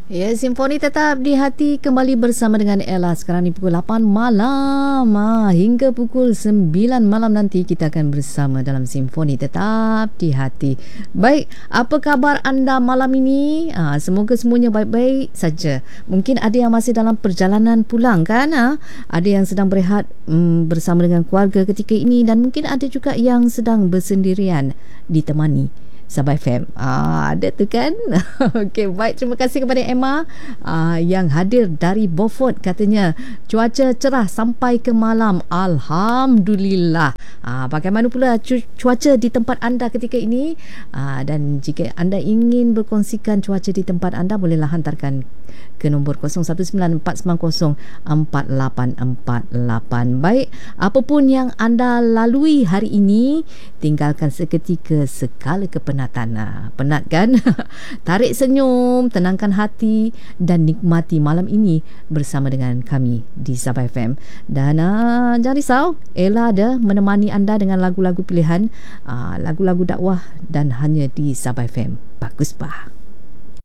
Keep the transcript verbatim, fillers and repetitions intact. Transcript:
Ya, Simfoni tetap di hati kembali bersama dengan Ella. Sekarang ni pukul lapan malam ah, hingga pukul sembilan malam nanti kita akan bersama dalam Simfoni tetap di hati. Baik, apa khabar anda malam ini? Ah, semoga semuanya baik-baik saja. Mungkin ada yang masih dalam perjalanan pulang kan? Ah? Ada yang sedang berehat mm, bersama dengan keluarga ketika ini, dan mungkin ada juga yang sedang bersendirian ditemani Sabah F M. Ah, ada tu kan? Okey, baik. Terima kasih kepada Emma ah, yang hadir dari Beaufort. Katanya cuaca cerah sampai ke malam. Alhamdulillah. Ah, bagaimana pula cu- cuaca di tempat anda ketika ini? Ah, dan jika anda ingin berkongsikan cuaca di tempat anda, bolehlah hantarkan ke nombor kosong satu sembilan empat sembilan kosong empat lapan empat lapan. Baik, apapun yang anda lalui hari ini, tinggalkan seketika segala kepenatan. Nah, penat kan? Tarik senyum, tenangkan hati dan nikmati malam ini bersama dengan kami di Sabah F M. Dan uh, jangan risau, Ella ada menemani anda dengan lagu-lagu pilihan, uh, lagu-lagu dakwah, dan hanya di Sabah F M. Bagus bah.